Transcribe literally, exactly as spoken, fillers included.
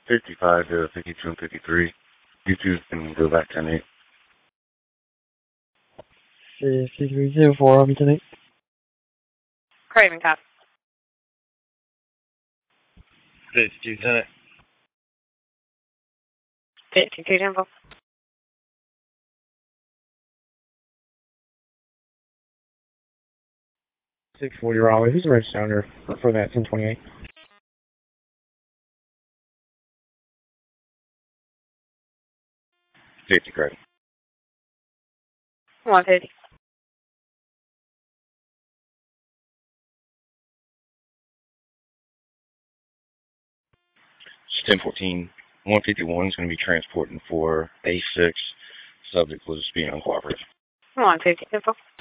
fifty-five to fifty-two and fifty-three. You two can go back ten eight. fifty-three zero four, I'll be ten eight. Craven, copy. fifty-two ten eight. fifty-two ten four. six forty Raleigh. Who's the red sounder for, for that ten twenty-eight? fifty credit. one fifty. It's ten fourteen. one fifty-one is going to be transporting for A six. Subject was being uncooperative. one fifty ten four.